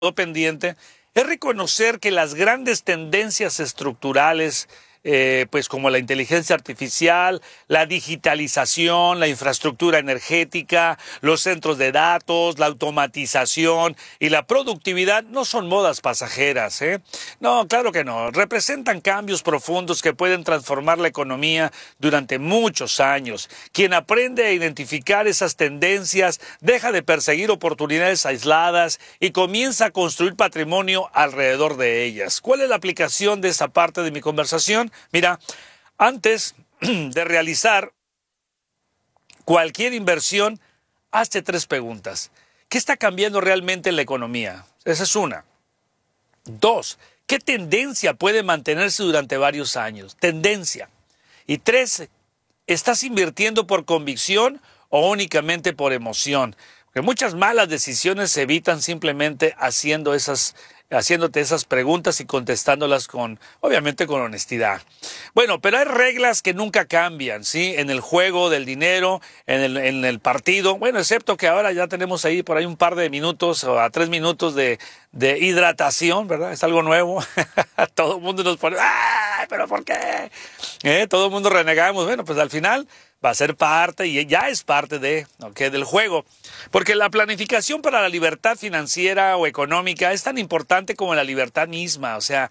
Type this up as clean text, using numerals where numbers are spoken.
pendiente es reconocer que las grandes tendencias estructurales, pues como la inteligencia artificial, la digitalización, la infraestructura energética, los centros de datos, la automatización y la productividad no son modas pasajeras, ¿eh? No, claro que no. Representan cambios profundos que pueden transformar la economía durante muchos años. Quien aprende a identificar esas tendencias deja de perseguir oportunidades aisladas y comienza a construir patrimonio alrededor de ellas. ¿Cuál es la aplicación de esa parte de mi conversación? Mira, antes de realizar cualquier inversión, hazte 3 preguntas. ¿Qué está cambiando realmente en la economía? Esa es una. 2, ¿qué tendencia puede mantenerse durante varios años? Tendencia. Y 3, ¿estás invirtiendo por convicción o únicamente por emoción? Porque muchas malas decisiones se evitan simplemente haciéndote esas preguntas y contestándolas obviamente con honestidad. Bueno, pero hay reglas que nunca cambian, ¿sí? En el juego del dinero, en el partido, bueno, excepto que ahora ya tenemos ahí por ahí un par de minutos o a 3 minutos de hidratación, ¿verdad? Es algo nuevo. Todo el mundo nos pone, ¡ay, pero por qué! Todo el mundo renegamos. Bueno, pues al final va a ser parte y ya es parte del juego. Porque la planificación para la libertad financiera o económica es tan importante como la libertad misma. O sea,